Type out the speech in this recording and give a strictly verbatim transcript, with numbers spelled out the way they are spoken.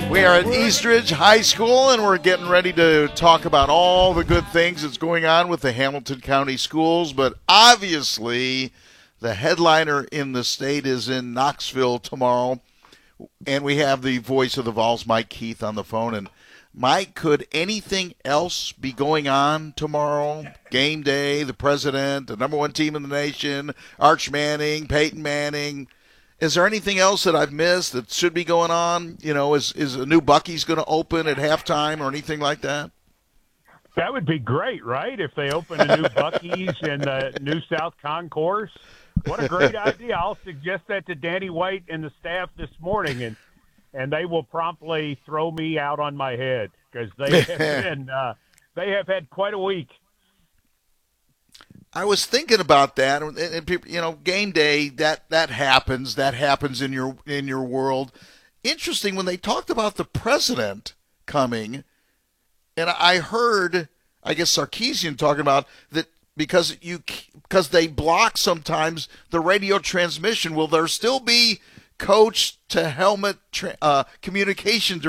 We are at Eastridge High School, and we're getting ready to talk about all the good things that's going on with the Hamilton County Schools. But obviously, the headliner in the state is in Knoxville tomorrow, and we have the voice of the Vols, Mike Keith, on the phone. And Mike, could anything else be going on tomorrow? Game day, the president, the number one team in the nation, Arch Manning, Peyton Manning. Is there anything else that I've missed that should be going on? You know, is is a new Buc-ee's going to open at halftime or anything like that? That would be great, right? If they open a new Buc-ee's in the new South Concourse. What a great idea. I'll suggest that to Danny White and the staff this morning, and and they will promptly throw me out on my head because they have been uh, they have had quite a week. I was thinking about that, and, and people, you know, game day, that that happens. That happens in your in your world. Interesting when they talked about the president coming, and I heard, I guess Sarkeesian talking about that because you because they block sometimes the radio transmission. Will there still be coach to helmet tra- uh, communication